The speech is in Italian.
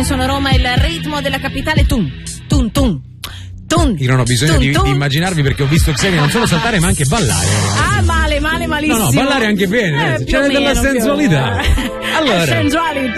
sono Roma, il ritmo della capitale. Tum, tum, tum. Io non ho bisogno di immaginarvi, perché ho visto Xenia non solo saltare ma anche ballare. Ah, malissimo. No, ballare anche bene, c'è della sensualità. Allora,